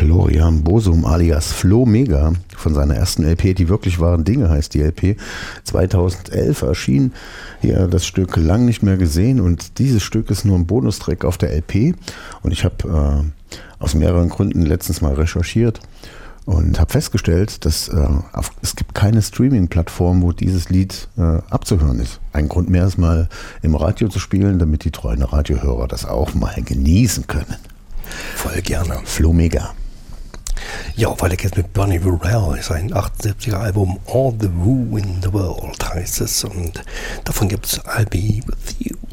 Florian Bosum alias Flo Mega von seiner ersten LP, Die wirklich wahren Dinge heißt die LP. 2011 erschien hier das Stück Lang nicht mehr gesehen und dieses Stück ist nur ein Bonustrack auf der LP und ich habe aus mehreren Gründen letztens mal recherchiert und habe festgestellt, dass es gibt keine Streaming-Plattform, wo dieses Lied abzuhören ist. Ein Grund mehr ist mal im Radio zu spielen, damit die treuen Radiohörer das auch mal genießen können. Voll gerne. Flo Mega. Ja, weiter geht's mit Bunny Burrell, sein 78er Album All the Woo in the World heißt es und davon gibt's I'll Be With You.